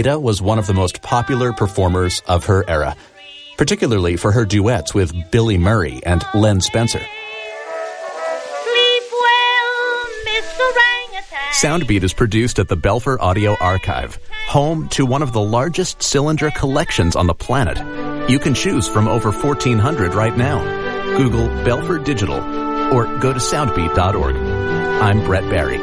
Ada was one of the most popular performers of her era, particularly for her duets with Billy Murray and Len Spencer. Sleep well, Mr. Orangutan. Soundbeat is produced at the Belfer Audio Archive, home to one of the largest cylinder collections on the planet. You can choose from over 1,400 right now. Google Belfer Digital or go to soundbeat.org. I'm Brett Barry.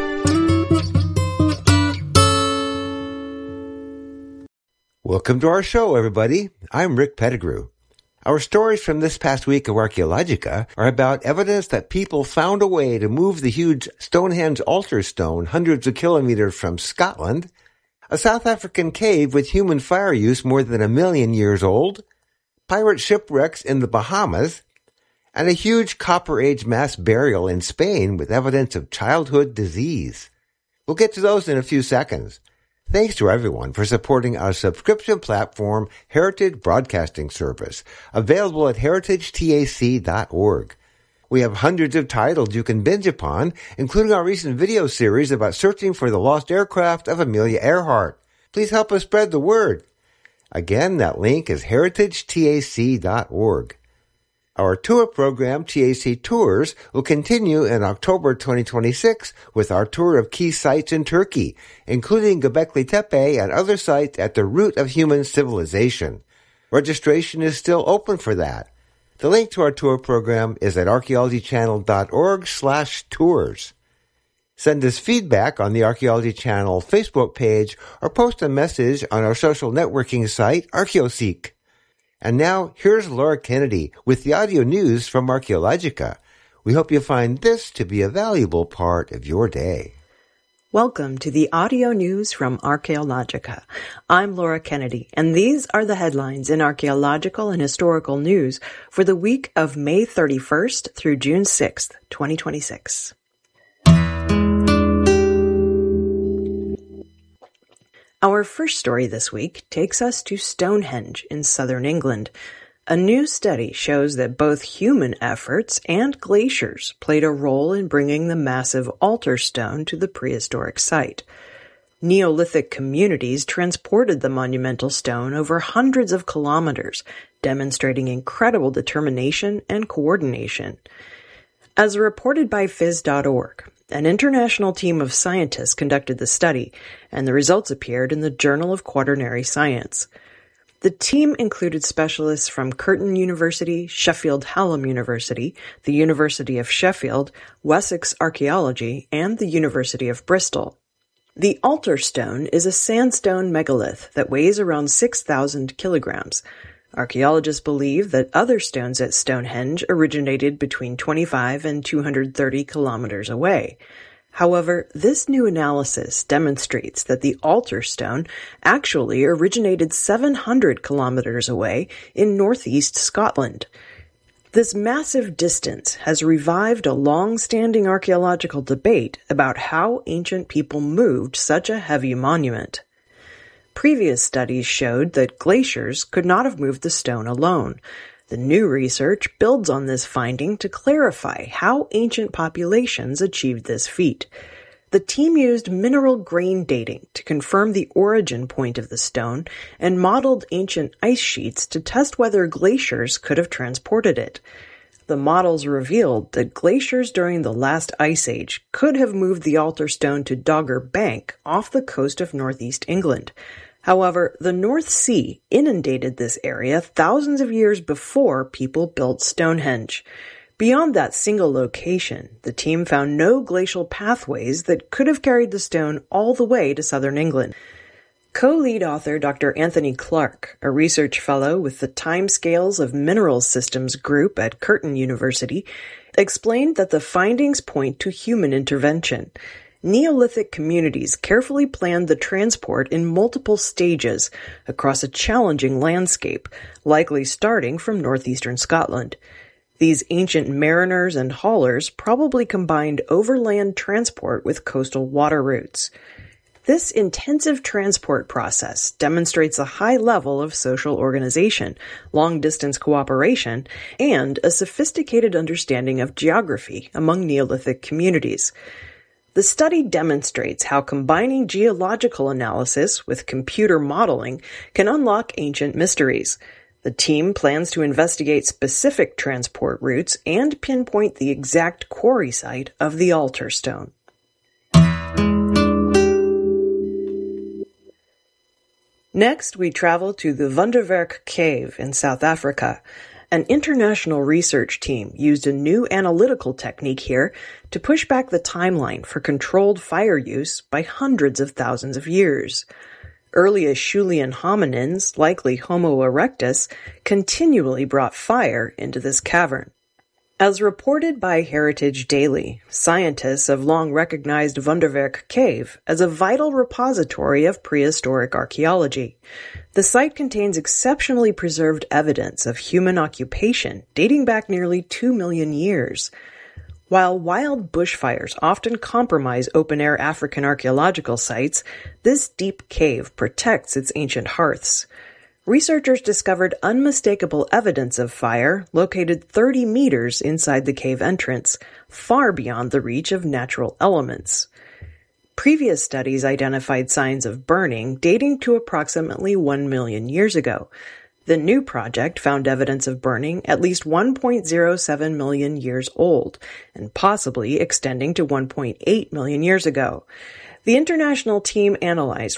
Welcome to our show, everybody. I'm Rick Pettigrew. Our stories from this past week of Archaeologica are about evidence that people found a way to move the huge Stonehenge altar stone hundreds of kilometers from Scotland, a South African cave with human fire use more than 1 million years old, pirate shipwrecks in the Bahamas, and a huge Copper Age mass burial in Spain with evidence of childhood disease. We'll get to those in a few seconds. Thanks to everyone for supporting our subscription platform, Heritage Broadcasting Service, available at heritagetac.org. We have hundreds of titles you can binge upon, including our recent video series about searching for the lost aircraft of Amelia Earhart. Please help us spread the word. Again, that link is heritagetac.org. Our tour program, TAC Tours, will continue in October 2026 with our tour of key sites in Turkey, including Göbekli Tepe and other sites at the root of human civilization. Registration is still open for that. The link to our tour program is at archaeologychannel.org/tours. Send us feedback on the Archaeology Channel Facebook page or post a message on our social networking site, ArchaeoSeek. And now, here's Laura Kennedy with the audio news from Archaeologica. We hope you find this to be a valuable part of your day. Welcome to the audio news from Archaeologica. I'm Laura Kennedy, and these are the headlines in archaeological and historical news for the week of May 31st through June 6th, 2026. Our first story this week takes us to Stonehenge in southern England. A new study shows that both human efforts and glaciers played a role in bringing the massive altar stone to the prehistoric site. Neolithic communities transported the monumental stone over hundreds of kilometers, demonstrating incredible determination and coordination. As reported by Phys.org, an international team of scientists conducted the study, and the results appeared in the Journal of Quaternary Science. The team included specialists from Curtin University, Sheffield Hallam University, the University of Sheffield, Wessex Archaeology, and the University of Bristol. The altar stone is a sandstone megalith that weighs around 6,000 kilograms. Archaeologists believe that other stones at Stonehenge originated between 25 and 230 kilometers away. However, this new analysis demonstrates that the altar stone actually originated 700 kilometers away in northeast Scotland. This massive distance has revived a long-standing archaeological debate about how ancient people moved such a heavy monument. Previous studies showed that glaciers could not have moved the stone alone. The new research builds on this finding to clarify how ancient populations achieved this feat. The team used mineral grain dating to confirm the origin point of the stone and modeled ancient ice sheets to test whether glaciers could have transported it. The models revealed that glaciers during the last ice age could have moved the altar stone to Dogger Bank off the coast of northeast England. However, the North Sea inundated this area thousands of years before people built Stonehenge. Beyond that single location, the team found no glacial pathways that could have carried the stone all the way to southern England. Co-lead author Dr. Anthony Clark, a research fellow with the Timescales of Minerals Systems group at Curtin University, explained that the findings point to human intervention. Neolithic communities carefully planned the transport in multiple stages across a challenging landscape, likely starting from northeastern Scotland. These ancient mariners and haulers probably combined overland transport with coastal water routes. This intensive transport process demonstrates a high level of social organization, long-distance cooperation, and a sophisticated understanding of geography among Neolithic communities. The study demonstrates how combining geological analysis with computer modeling can unlock ancient mysteries. The team plans to investigate specific transport routes and pinpoint the exact quarry site of the altar stone. Next, we travel to the Wonderwerk Cave in South Africa. An international research team used a new analytical technique here to push back the timeline for controlled fire use by hundreds of thousands of years. Early Acheulean hominins, likely Homo erectus, continually brought fire into this cavern. As reported by Heritage Daily, scientists have long recognized Wonderwerk Cave as a vital repository of prehistoric archaeology. The site contains exceptionally preserved evidence of human occupation dating back nearly 2 million years. While wild bushfires often compromise open-air African archaeological sites, this deep cave protects its ancient hearths. Researchers discovered unmistakable evidence of fire located 30 meters inside the cave entrance, far beyond the reach of natural elements. Previous studies identified signs of burning dating to approximately 1 million years ago. The new project found evidence of burning at least 1.07 million years old, and possibly extending to 1.8 million years ago. The international team analyzed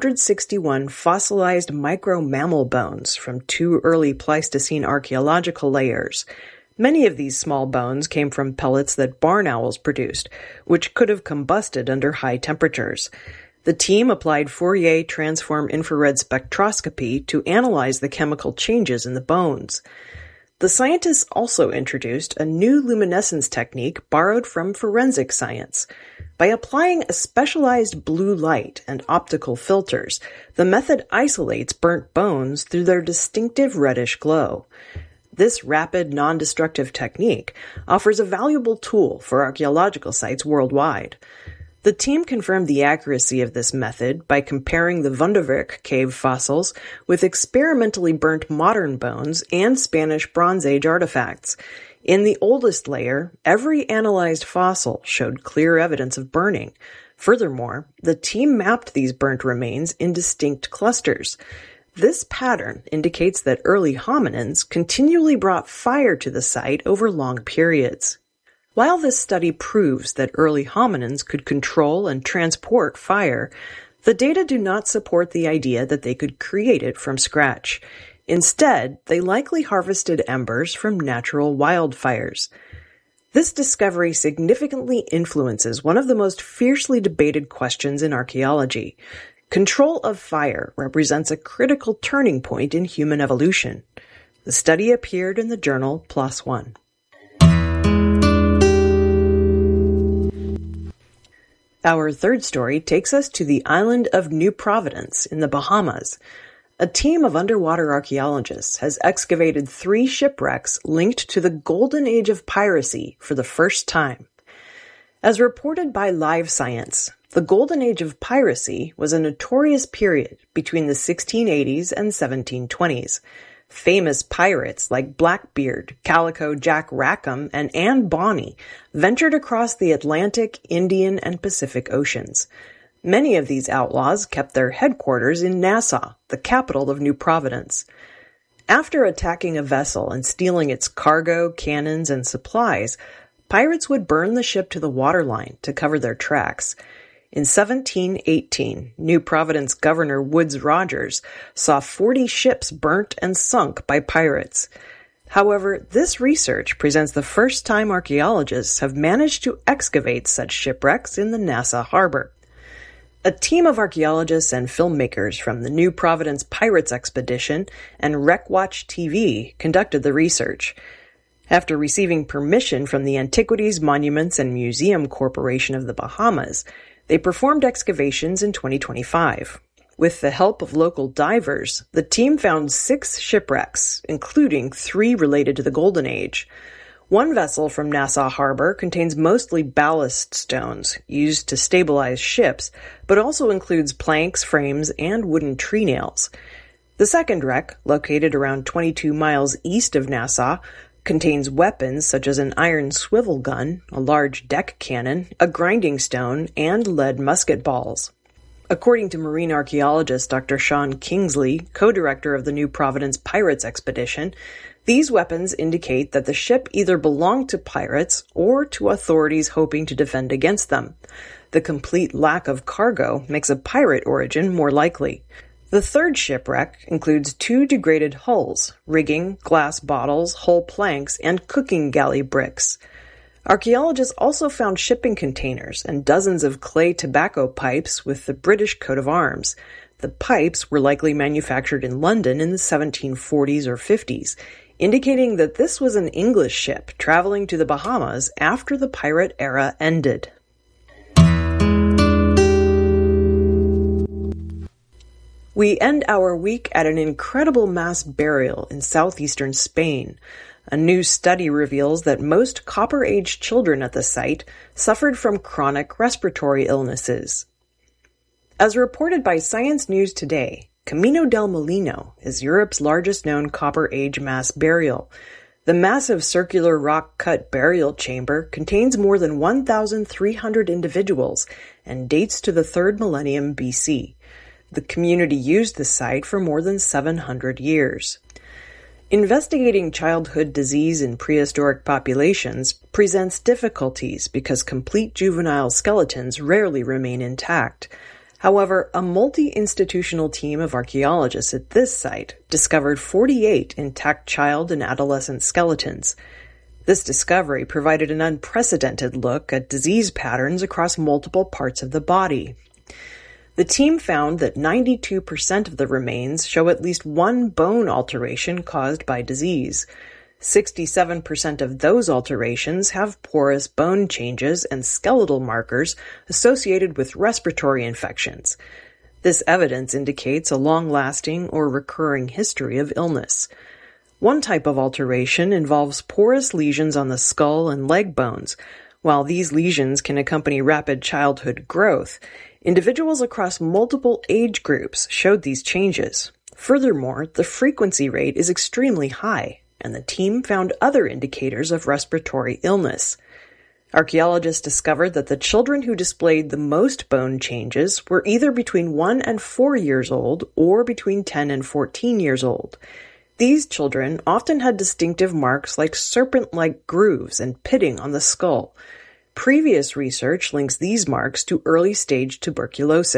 161 fossilized micro-mammal bones from 2 early Pleistocene archaeological layers. Many of these small bones came from pellets that barn owls produced, which could have combusted under high temperatures. The team applied Fourier transform infrared spectroscopy to analyze the chemical changes in the bones. The scientists also introduced a new luminescence technique borrowed from forensic science. By applying a specialized blue light and optical filters, the method isolates burnt bones through their distinctive reddish glow. This rapid, non-destructive technique offers a valuable tool for archaeological sites worldwide. The team confirmed the accuracy of this method by comparing the Wonderwerk cave fossils with experimentally burnt modern bones and Spanish Bronze Age artifacts. In the oldest layer, every analyzed fossil showed clear evidence of burning. Furthermore, the team mapped these burnt remains in distinct clusters. This pattern indicates that early hominins continually brought fire to the site over long periods. While this study proves that early hominins could control and transport fire, the data do not support the idea that they could create it from scratch. Instead, they likely harvested embers from natural wildfires. This discovery significantly influences one of the most fiercely debated questions in archaeology. Control of fire represents a critical turning point in human evolution. The study appeared in the journal PLOS ONE. Our third story takes us to the island of New Providence in the Bahamas. A team of underwater archaeologists has excavated 3 shipwrecks linked to the golden age of piracy for the first time. As reported by Live Science, the golden age of piracy was a notorious period between the 1680s and 1720s. Famous pirates like Blackbeard, Calico Jack Rackham, and Anne Bonny ventured across the Atlantic, Indian, and Pacific Oceans. Many of these outlaws kept their headquarters in Nassau, the capital of New Providence. After attacking a vessel and stealing its cargo, cannons, and supplies, pirates would burn the ship to the waterline to cover their tracks. In 1718, New Providence Governor Woodes Rogers saw 40 ships burnt and sunk by pirates. However, this research presents the first time archaeologists have managed to excavate such shipwrecks in the Nassau harbor. A team of archaeologists and filmmakers from the New Providence Pirates Expedition and WreckWatch TV conducted the research. After receiving permission from the Antiquities, Monuments, and Museum Corporation of the Bahamas, they performed excavations in 2025. With the help of local divers, the team found 6 shipwrecks, including 3 related to the Golden Age. One vessel from Nassau Harbor contains mostly ballast stones used to stabilize ships, but also includes planks, frames, and wooden tree nails. The second wreck, located around 22 miles east of Nassau, contains weapons such as an iron swivel gun, a large deck cannon, a grinding stone, and lead musket balls. According to marine archaeologist Dr. Sean Kingsley, co-director of the New Providence Pirates expedition, these weapons indicate that the ship either belonged to pirates or to authorities hoping to defend against them. The complete lack of cargo makes a pirate origin more likely. The third shipwreck includes 2 degraded hulls, rigging, glass bottles, hull planks, and cooking galley bricks. Archaeologists also found shipping containers and dozens of clay tobacco pipes with the British coat of arms. The pipes were likely manufactured in London in the 1740s or 50s, indicating that this was an English ship traveling to the Bahamas after the pirate era ended. We end our week at an incredible mass burial in southeastern Spain. A new study reveals that most Copper Age children at the site suffered from chronic respiratory illnesses. As reported by Science News Today, Camino del Molino is Europe's largest known Copper Age mass burial. The massive circular rock-cut burial chamber contains more than 1,300 individuals and dates to the 3rd millennium BC. The community used the site for more than 700 years. Investigating childhood disease in prehistoric populations presents difficulties because complete juvenile skeletons rarely remain intact. However, a multi-institutional team of archaeologists at this site discovered 48 intact child and adolescent skeletons. This discovery provided an unprecedented look at disease patterns across multiple parts of the body. The team found that 92% of the remains show at least one bone alteration caused by disease. 67% of those alterations have porous bone changes and skeletal markers associated with respiratory infections. This evidence indicates a long-lasting or recurring history of illness. One type of alteration involves porous lesions on the skull and leg bones. While these lesions can accompany rapid childhood growth, individuals across multiple age groups showed these changes. Furthermore, the frequency rate is extremely high, and the team found other indicators of respiratory illness. Archaeologists discovered that the children who displayed the most bone changes were either between 1 and 4 years old or between 10 and 14 years old. These children often had distinctive marks like serpent-like grooves and pitting on the skull. Previous research links these marks to early-stage tuberculosis.